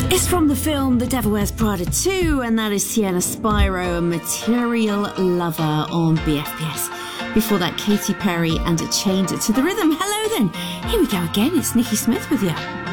It's from the film The Devil Wears Prada 2, and that is Sienna Spyro and Material Lover on BFBS. Before that, Katy Perry and A Chained to the Rhythm. Hello then, here we go again, it's Nikki Smith with you.